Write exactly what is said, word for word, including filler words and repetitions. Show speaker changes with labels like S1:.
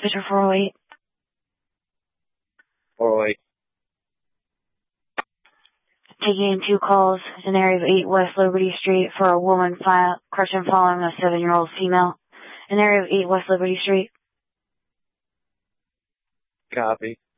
S1: Fisher four oh eight.
S2: four oh eight.
S1: Taking in two calls in the area of eight West Liberty Street for a woman file, question following a seven-year-old female. In the area of eight West Liberty Street.
S2: Copy.